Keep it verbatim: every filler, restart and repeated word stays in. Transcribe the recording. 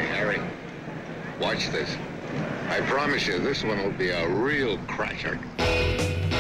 Hey, Harry, watch this. I promise you, this one will be a real cracker.